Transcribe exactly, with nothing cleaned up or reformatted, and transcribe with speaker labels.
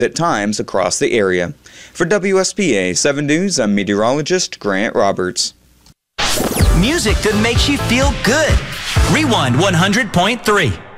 Speaker 1: at times across the area. For W S P A seven News, I'm meteorologist Grant Roberts.
Speaker 2: Music that makes you feel good. Rewind one hundred point three.